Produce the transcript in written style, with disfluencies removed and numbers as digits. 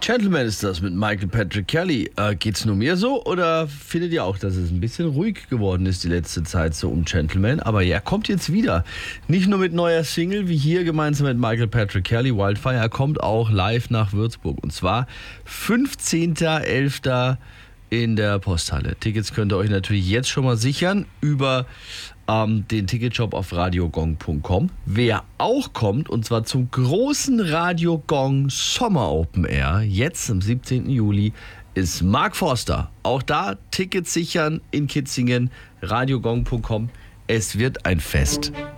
Gentleman ist das mit Michael Patrick Kelly. Geht's nur mir so oder findet ihr auch, dass es ein bisschen ruhig geworden ist die letzte Zeit so um Gentleman? Aber er kommt jetzt wieder. Nicht nur mit neuer Single, wie hier gemeinsam mit Michael Patrick Kelly, Wildfire. Er kommt auch live nach Würzburg. Und zwar 15.11. in der Posthalle. Tickets könnt ihr euch natürlich jetzt schon mal sichern über den Ticketshop auf radiogong.com. Wer auch kommt, und zwar zum großen Radio Gong Sommer Open Air, jetzt am 17. Juli, ist Mark Forster. Auch da Tickets sichern in Kitzingen, radiogong.com. Es wird ein Fest.